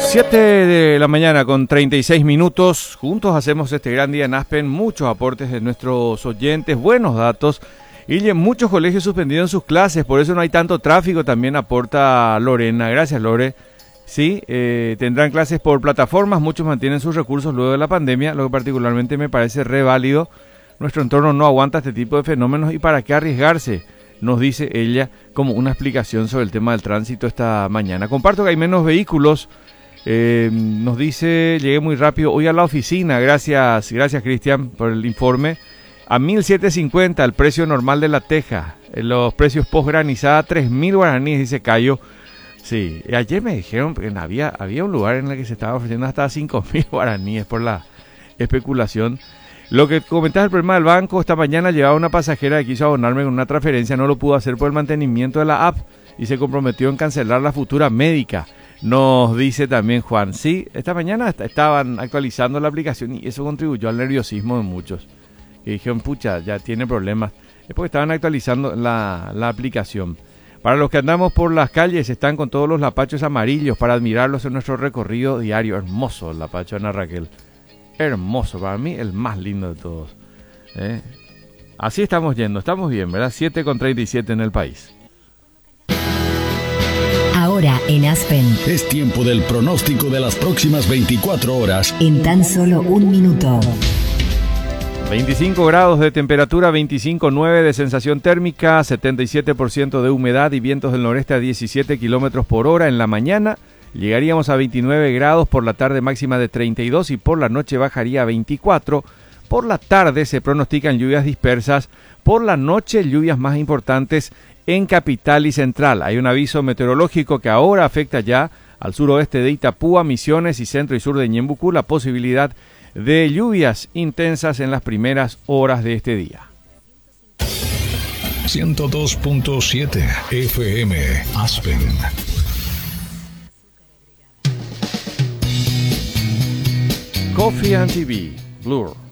7 de la mañana con 36 minutos. Juntos hacemos este gran día en Aspen. Muchos aportes de nuestros oyentes, buenos datos. Y muchos colegios suspendieron sus clases, por eso no hay tanto tráfico. También aporta Lorena. Gracias, Lore. Sí, tendrán clases por plataformas. Muchos mantienen sus recursos luego de la pandemia, lo que particularmente me parece re válido. Nuestro entorno no aguanta este tipo de fenómenos y para qué arriesgarse, nos dice ella como una explicación sobre el tema del tránsito esta mañana. Comparto que hay menos vehículos. Nos dice, llegué muy rápido hoy a la oficina. Gracias Cristian por el informe. A 1.750 el precio normal de la teja. Los precios post granizada 3.000 guaraníes, dice Cayo. Sí, ayer me dijeron que había un lugar en el que se estaba ofreciendo hasta 5.000 guaraníes por la especulación. Lo que comentaba el problema del banco, esta mañana llevaba una pasajera que quiso abonarme con una transferencia, no lo pudo hacer por el mantenimiento de la app y se comprometió en cancelar la futura médica. Nos dice también Juan, sí, esta mañana estaban actualizando la aplicación y eso contribuyó al nerviosismo de muchos. Que dijeron, pucha, ya tiene problemas. Es porque estaban actualizando la aplicación. Para los que andamos por las calles, están con todos los lapachos amarillos para admirarlos en nuestro recorrido diario. Hermoso el lapacho, Ana Raquel. Hermoso, para mí el más lindo de todos. Así estamos yendo, estamos bien, ¿verdad? 7:37 en el país. Ahora en Aspen. Es tiempo del pronóstico de las próximas 24 horas. En tan solo un minuto. 25 grados de temperatura, 25,9 de sensación térmica, 77% de humedad y vientos del noreste a 17 kilómetros por hora en la mañana. Llegaríamos a 29 grados, por la tarde máxima de 32 y por la noche bajaría a 24. Por la tarde se pronostican lluvias dispersas, por la noche lluvias más importantes en capital y central. Hay un aviso meteorológico que ahora afecta ya al suroeste de Itapúa, Misiones y centro y sur de Ñembucú, la posibilidad de lluvias intensas en las primeras horas de este día. 102.7 FM Aspen. Coffee and TV, Blur.